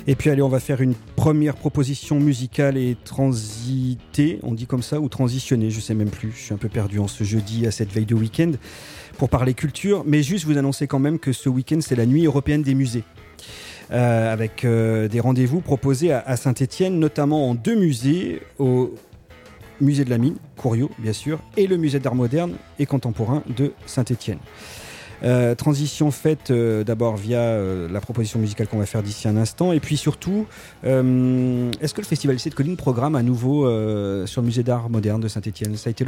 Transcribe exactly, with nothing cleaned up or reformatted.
Et puis allez, on va faire une première proposition musicale et transiter, on dit comme ça, ou transitionner, je sais même plus, je suis un peu perdu en ce jeudi à cette veille de week-end, pour parler culture, mais juste vous annoncer quand même que ce week-end c'est la nuit européenne des musées. Euh, avec euh, des rendez-vous proposés à, à Saint-Étienne, notamment en deux musées, au musée de la Mine, Couriot bien sûr, et le musée d'art moderne et contemporain de Saint-Étienne. Euh, transition faite euh, d'abord via euh, la proposition musicale qu'on va faire d'ici un instant, et puis surtout, euh, est-ce que le Festival Essai de Colline programme à nouveau euh, sur le musée d'art moderne de Saint-Étienne ? Ça a été